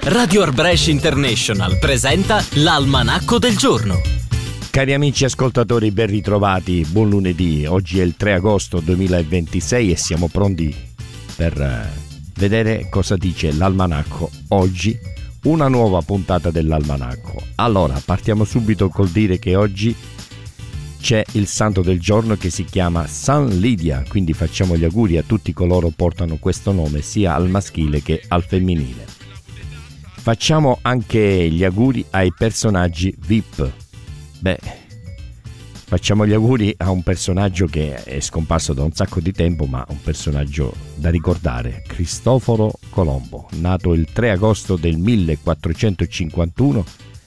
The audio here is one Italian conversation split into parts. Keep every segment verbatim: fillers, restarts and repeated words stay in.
Radio Arbresh International presenta l'Almanacco del giorno. Cari amici ascoltatori, ben ritrovati, buon lunedì. Oggi è il tre agosto duemilaventisei e siamo pronti per vedere cosa dice l'Almanacco oggi, una nuova puntata dell'Almanacco. Allora, partiamo subito col dire che oggi c'è il santo del giorno che si chiama San Lidia, quindi facciamo gli auguri a tutti coloro che portano questo nome sia al maschile che al femminile. Facciamo anche gli auguri ai personaggi V I P. Beh, facciamo gli auguri a un personaggio che è scomparso da un sacco di tempo, ma un personaggio da ricordare, Cristoforo Colombo, nato il tre agosto del millequattrocentocinquantuno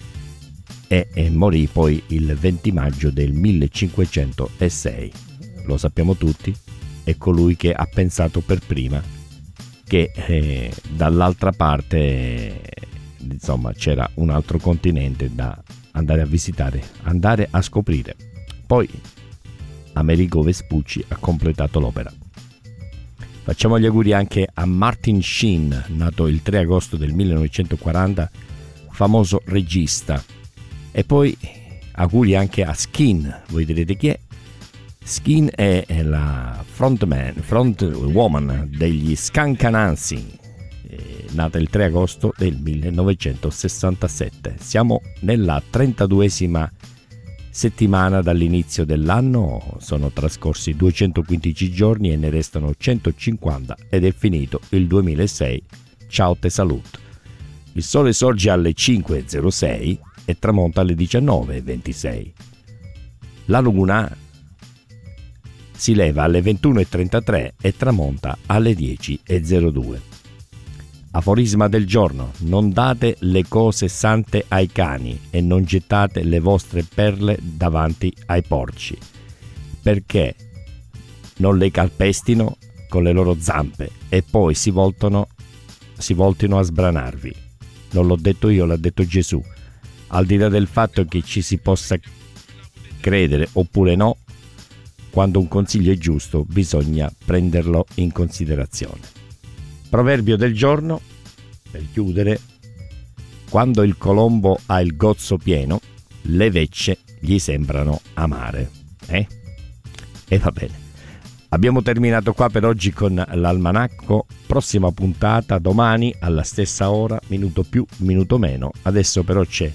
e, e morì poi il venti maggio del millecinquecentosei. Lo sappiamo tutti, è colui che ha pensato per prima che eh, dall'altra parte eh, insomma c'era un altro continente da andare a visitare, andare a scoprire. Poi Amerigo Vespucci ha completato l'opera. Facciamo gli auguri anche a Martin Sheen, nato il tre agosto del millenovecentoquaranta, famoso regista. E poi auguri anche a Skin. Voi direte chi è? Skin è la frontman, frontwoman degli Skunk Anansi, nata il tre agosto del millenovecentosessantasette. Siamo nella trentaduesima settimana dall'inizio dell'anno, sono trascorsi duecentoquindici giorni e ne restano centocinquanta ed è finito il duemilasei. Ciao, te saluto. Il sole sorge alle cinque e zero sei e tramonta alle diciannove e ventisei. La luna si leva alle ventuno e trentatré e tramonta alle dieci e zero due. Aforisma del giorno: non date le cose sante ai cani e non gettate le vostre perle davanti ai porci, perché non le calpestino con le loro zampe e poi si voltano, si voltino a sbranarvi. Non l'ho detto io, l'ha detto Gesù. Al di là del fatto che ci si possa credere oppure no, quando un consiglio è giusto bisogna prenderlo in considerazione. Proverbio del giorno, per chiudere: quando il colombo ha il gozzo pieno, le vecce gli sembrano amare. Eh? E va bene. Abbiamo terminato qua per oggi con l'Almanacco. Prossima puntata domani alla stessa ora, minuto più, minuto meno. Adesso però c'è